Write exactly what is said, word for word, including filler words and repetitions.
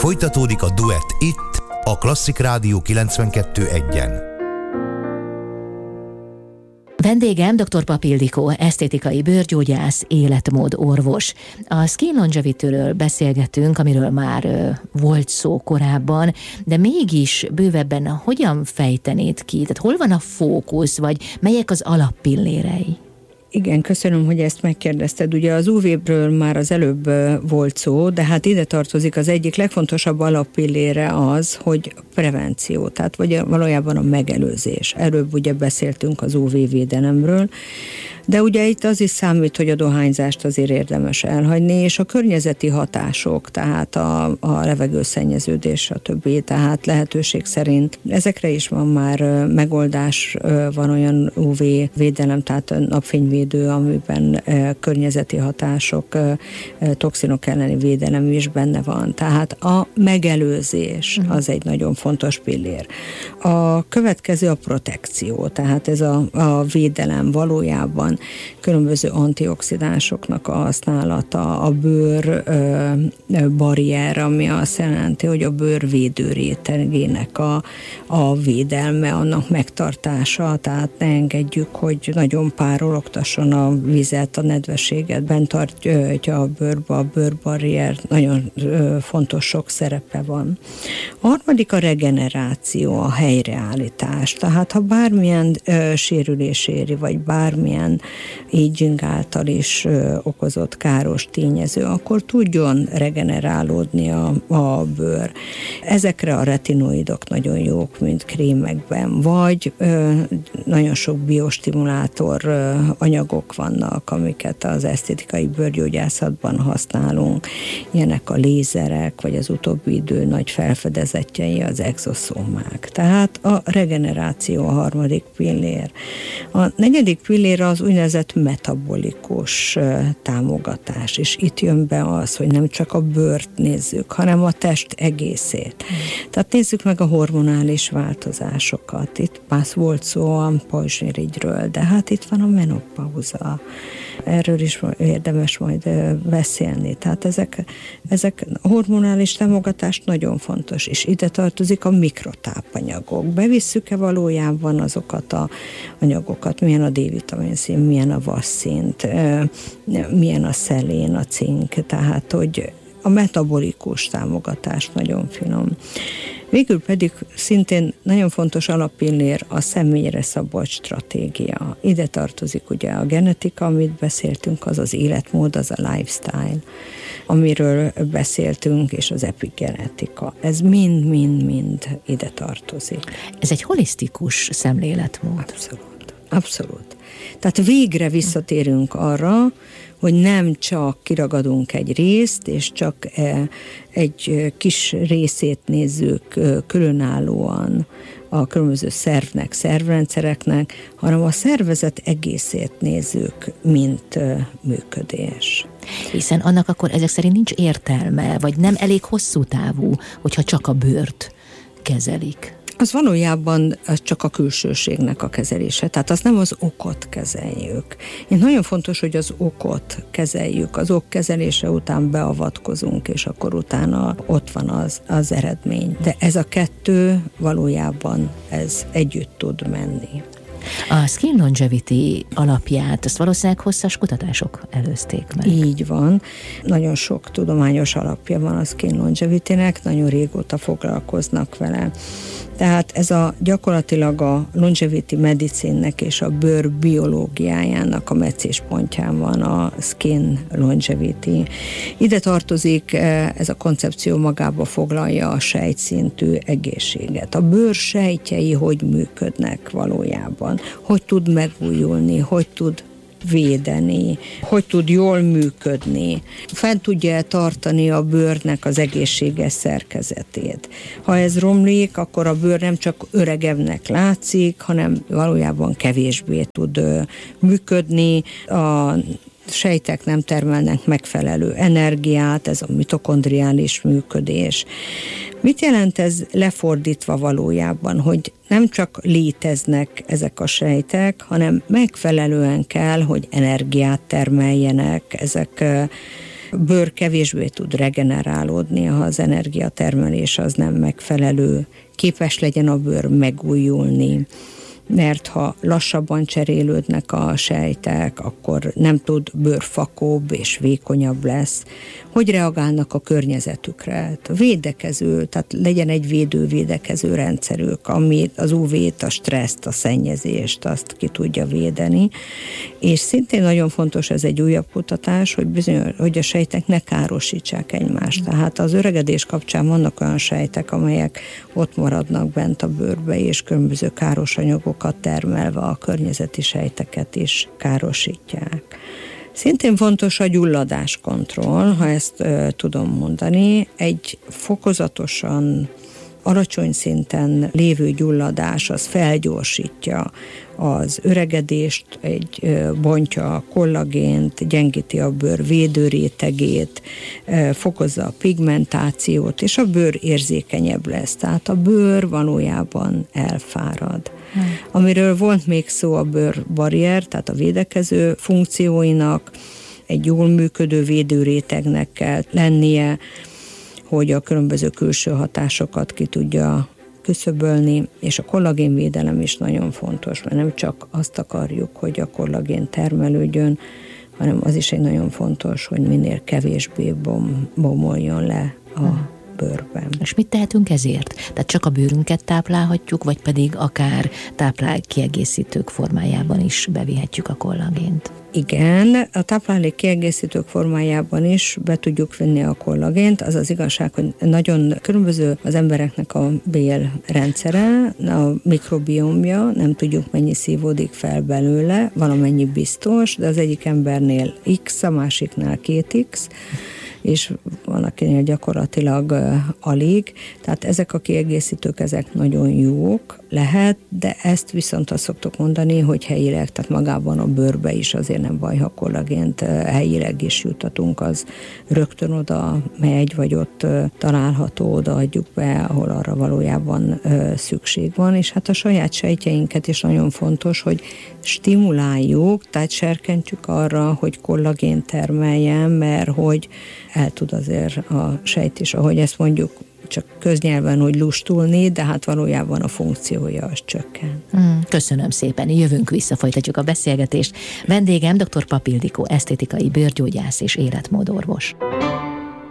Folytatódik a duett itt, a Klasszik Rádió kilencvenkettő egyen. Vendégem dr. Papp Ildikó, esztétikai bőrgyógyász, életmód orvos. A Skin Longevity-ről beszélgetünk, amiről már ö, volt szó korábban, de mégis bővebben hogyan fejtenéd ki? Tehát hol van a fókusz, vagy melyek az alappillérei? Igen, köszönöm, hogy ezt megkérdezted. Ugye az ú vé-ről már az előbb volt szó, de hát ide tartozik az egyik legfontosabb alappillére az, hogy prevenció, tehát vagy valójában a megelőzés. Előbb ugye beszéltünk az ú vé-védelemről, de ugye itt az is számít, hogy a dohányzást azért érdemes elhagyni, és a környezeti hatások, tehát a, a levegőszennyeződés, stb. Tehát lehetőség szerint ezekre is van már megoldás, van olyan ú vé-védelem, tehát napfényvédő, amiben környezeti hatások, toxinok elleni védelem is benne van. Tehát a megelőzés az egy nagyon fontos pillér. A következő a protekció, tehát ez a, a védelem valójában különböző antioxidánsoknak a használata, a bőr ö, barrier, ami azt jelenti, hogy a bőr védő rétegének a, a védelme, annak megtartása, tehát ne engedjük, hogy nagyon párologtasson a vizet, a nedvességet, bent tartja a bőrbe, a bőrbarrier, nagyon ö, fontos, sok szerepe van. A harmadik a regeneráció, a helyreállítás, tehát ha bármilyen ö, sérülés éri, vagy bármilyen aging által is ö, okozott káros tényező, akkor tudjon regenerálódni a, a bőr. Ezekre a retinoidok nagyon jók, mint krémekben, vagy ö, nagyon sok biostimulátor ö, anyagok vannak, amiket az esztétikai bőrgyógyászatban használunk. Ilyenek a lézerek, vagy az utóbbi idő nagy felfedezettjei az exoszómák. Tehát a regeneráció a harmadik pillér. A negyedik pillér az úgynevezett metabolikus támogatás, és itt jön be az, hogy nem csak a bőrt nézzük, hanem a test egészét. Mm. Tehát nézzük meg a hormonális változásokat. Itt már volt szó a pajzsmirigyről, de hát itt van a menopauza. Erről is érdemes majd beszélni. Tehát ezek, ezek a hormonális támogatás nagyon fontos, és ide tartozik a mikrotápanyagok. Bevisszük-e valójában azokat a anyagokat, milyen a D-vitamin szín, milyen a vasszint, milyen a szelén, a cink, tehát hogy a metabolikus támogatás nagyon finom. Végül pedig szintén nagyon fontos alappillér a személyre szabott stratégia. Ide tartozik ugye a genetika, amit beszéltünk, az az életmód, az a lifestyle, amiről beszéltünk, és az epigenetika. Ez mind-mind-mind ide tartozik. Ez egy holisztikus szemléletmód. Abszolút. Abszolút. Tehát végre visszatérünk arra, hogy nem csak kiragadunk egy részt, és csak egy kis részét nézzük különállóan a különböző szervnek, szervrendszereknek, hanem a szervezet egészét nézzük, mint működés. Hiszen annak akkor ezek szerint nincs értelme, vagy nem elég hosszú távú, hogyha csak a bőrt kezelik. Az valójában az csak a külsőségnek a kezelése, tehát az nem az okot kezeljük. Én nagyon fontos, hogy az okot kezeljük, az ok kezelése után beavatkozunk, és akkor utána ott van az, az eredmény. De ez a kettő valójában ez együtt tud menni. A Skin Longevity alapját, azt valószínűleg hosszas kutatások előzték meg. Így van. Nagyon sok tudományos alapja van a Skin Longevity-nek, nagyon régóta foglalkoznak vele. Tehát ez a gyakorlatilag a longevity medicinnek és a bőr biológiájának a meccéspontján van a Skin Longevity. Ide tartozik, ez a koncepció magába foglalja a sejtszintű egészséget. A bőr sejtjei hogy működnek valójában, hogy tud megújulni, hogy tud védeni, hogy tud jól működni, fent tudja tartani a bőrnek az egészséges szerkezetét. Ha ez romlik, akkor a bőr nem csak öregebbnek látszik, hanem valójában kevésbé tud működni, a sejtek nem termelnek megfelelő energiát, ez a mitokondriális működés. Mit jelent ez lefordítva valójában, hogy nem csak léteznek ezek a sejtek, hanem megfelelően kell, hogy energiát termeljenek ezek A bőr kevésbé tud regenerálódni, ha az energiatermelés az nem megfelelő, képes legyen a bőr megújulni, mert ha lassabban cserélődnek a sejtek, akkor nem tud bőrfakóbb és vékonyabb lesz. Hogy reagálnak a környezetükre? A védekező, tehát legyen egy védő-védekező rendszerük, ami az ú vét, a stresszt, a szennyezést, azt ki tudja védeni. És szintén nagyon fontos, ez egy újabb kutatás, hogy, bizony, hogy a sejtek ne károsítsák egymást. Tehát az öregedés kapcsán vannak olyan sejtek, amelyek ott maradnak bent a bőrbe, és különböző káros anyagokat termelve a környezeti sejteket is károsítják. Szintén fontos a gyulladáskontroll, ha ezt ö, tudom mondani. Egy fokozatosan alacsony szinten lévő gyulladás az felgyorsítja az öregedést, egy ö, bontja a kollagént, gyengíti a bőr védőrétegét, ö, fokozza a pigmentációt, és a bőr érzékenyebb lesz. Tehát a bőr valójában elfárad. Hmm. Amiről volt még szó, a bőrbarrier, tehát a védekező funkcióinak, egy jól működő védőrétegnek kell lennie, hogy a különböző külső hatásokat ki tudja küszöbölni, és a kollagénvédelem is nagyon fontos, mert nem csak azt akarjuk, hogy a kollagén termelődjön, hanem az is egy nagyon fontos, hogy minél kevésbé bom, bomoljon le a hmm. bőrben. És mit tehetünk ezért? Tehát csak a bőrünket táplálhatjuk, vagy pedig akár táplálék kiegészítők formájában is bevihetjük a kollagént? Igen, a táplálék kiegészítők formájában is be tudjuk vinni a kollagént. Az az igazság, hogy nagyon különböző az embereknek a bélrendszere, a mikrobiomja, nem tudjuk mennyi szívódik fel belőle, valamennyi biztos, de az egyik embernél X, a másiknál két X, és van akinél gyakorlatilag uh, alig, tehát ezek a kiegészítők, ezek nagyon jók lehet, de ezt viszont azt szoktuk mondani, hogy helyileg, tehát magában a bőrbe is azért nem baj, ha kollagént uh, helyileg is juttatunk, az rögtön oda megy, vagy ott uh, található, oda adjuk be, ahol arra valójában uh, szükség van, és hát a saját sejtjeinket is nagyon fontos, hogy stimuláljuk, tehát serkentjük arra, hogy kollagén termeljen, mert hogy el tud azért a sejt is, ahogy ezt mondjuk csak köznyelven, hogy lustulni, de hát valójában a funkciója az csökken. Mm, köszönöm szépen, jövünk vissza, folytatjuk a beszélgetést. Vendégem dr. Pap Ildikó, esztétikai bőrgyógyász és életmódorvos.